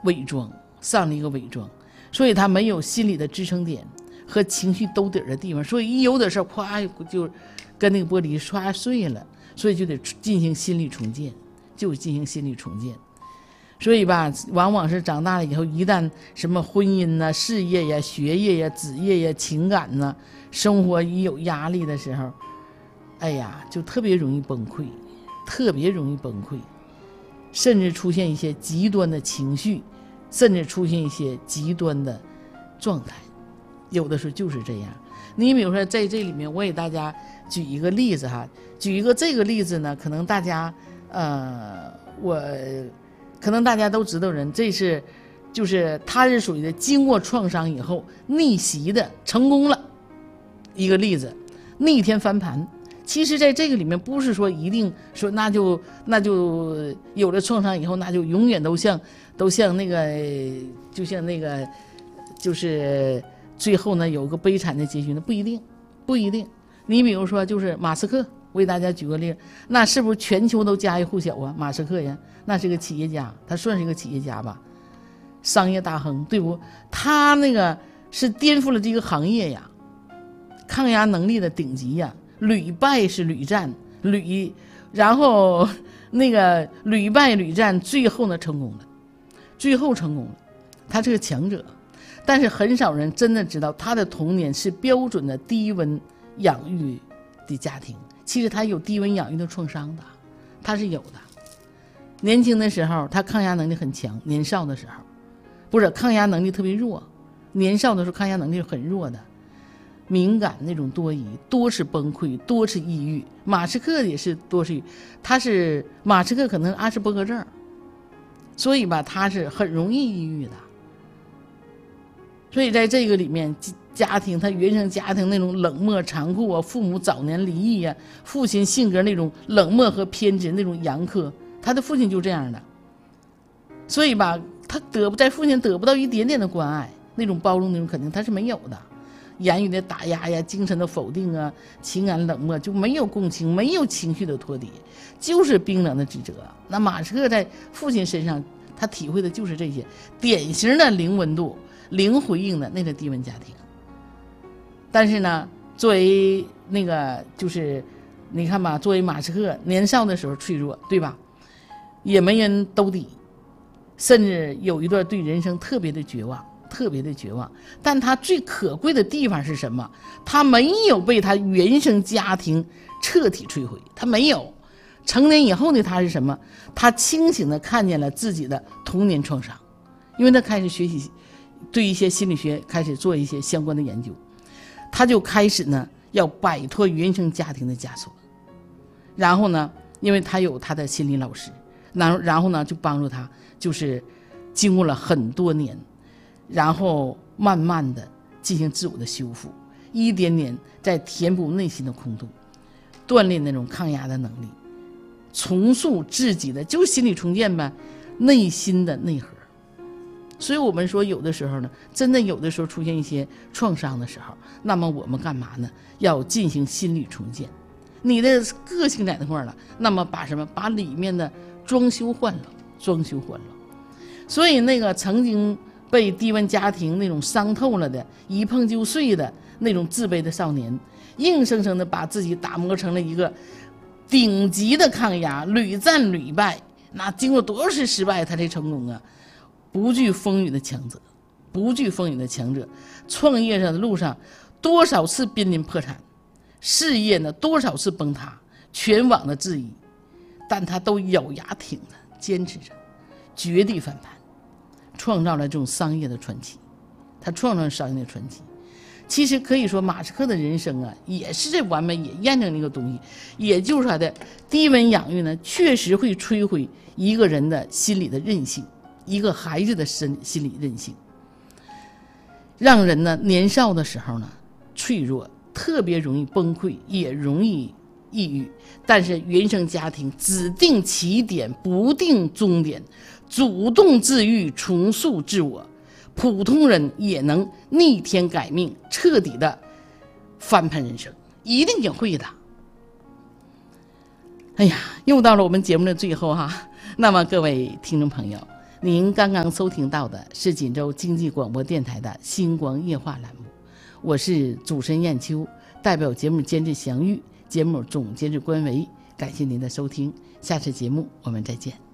伪装，上了一个伪装，所以他没有心理的支撑点和情绪兜底的地方，所以一有点事儿，咵就跟那个玻璃刷碎了，所以就得进行心理重建，所以吧，往往是长大了以后，一旦什么婚姻呐、事业呀、学业呀、职业呀、情感呐、生活一有压力的时候，哎呀，就特别容易崩溃，甚至出现一些极端的情绪，甚至出现一些极端的状态，有的时候就是这样。你比如说在这里面，我给大家举一个例子哈，这个例子呢，可能大家可能大家都知道人，就是他是属于的经过创伤以后逆袭的成功了一个例子，逆天翻盘。其实在这个里面不是说一定说那就有了创伤以后那就永远都像那个就像那个就是最后呢有个悲惨的结局呢，不一定。你比如说就是马斯克，我给大家举个例，那是不是全球都家喻户晓啊？马斯克呀，那是个企业家，他算是一个企业家吧，商业大亨，对不？他那个是颠覆了这个行业呀，抗压能力的顶级呀，屡败是屡战，然后那个屡败屡战，最后成功了，他是个强者。但是很少人真的知道他的童年是标准的低温养育的家庭，其实他有低温养育的创伤的，他是有的。年轻的时候他抗压能力很强，年少的时候不是抗压能力特别弱，年少的时候抗压能力很弱的，敏感那种多疑，多是崩溃，多是抑郁。马斯克也是多是抑郁，马斯克可能阿斯伯格症，所以吧他是很容易抑郁的。所以在这个里面，家庭他原生家庭那种冷漠残酷啊，父母早年离异啊，父亲性格那种冷漠和偏执那种严苛，他的父亲就这样的。所以吧他在父亲得不到一点点的关爱，那种包容那种肯定他是没有的，言语的打压呀，精神的否定啊，情感冷漠，就没有共情，没有情绪的脱离，就是冰冷的指责。那马斯克在父亲身上他体会的就是这些典型的零温度零回应的那个低温家庭。但是呢作为那个就是你看吧，作为马斯克年少的时候脆弱，对吧，也没人兜底，甚至有一段对人生特别的绝望，但他最可贵的地方是什么？他没有被他原生家庭彻底摧毁，他没有。成年以后的他是什么？他清醒地看见了自己的童年创伤，因为他开始学习对一些心理学开始做一些相关的研究，他就开始呢要摆脱原生家庭的枷锁。然后呢因为他有他的心理老师，然后呢就帮助他，就是经过了很多年，然后慢慢的进行自我的修复，一点点在填补内心的空洞，锻炼那种抗压的能力，重塑自己的就是心理重建呗，内心的内核。所以我们说有的时候呢，真的有的时候出现一些创伤的时候，那么我们干嘛呢？要进行心理重建。你的个性在那块了，那么把里面的装修换了。所以那个曾经被低温家庭那种伤透了的，一碰就碎的那种自卑的少年，硬生生的把自己打磨成了一个顶级的抗压，屡战屡败，那经过多少次失败他才成功啊！不惧风雨的强者，创业上的路上多少次濒临破产，事业呢多少次崩塌，全网的质疑，但他都咬牙挺着，坚持着，绝地翻盘，创造了这种商业的传奇。其实可以说马斯克的人生啊，也是这完美，也验证了一个东西，也就是他的低温养育呢，确实会摧毁一个人的心理的韧性，一个孩子的心理韧性，让人呢年少的时候呢脆弱，特别容易崩溃，也容易抑郁。但是原生家庭只定起点不定终点，主动治愈，重塑自我，普通人也能逆天改命，彻底的翻盘人生，一定也会的。哎呀，又到了我们节目的最后哈，那么各位听众朋友， 您刚刚收听到的是锦州经济广播电台的星光夜话栏目，我是主持人燕秋，代表节目监制祥玉，节目总监制关维，感谢您的收听，下次节目我们再见。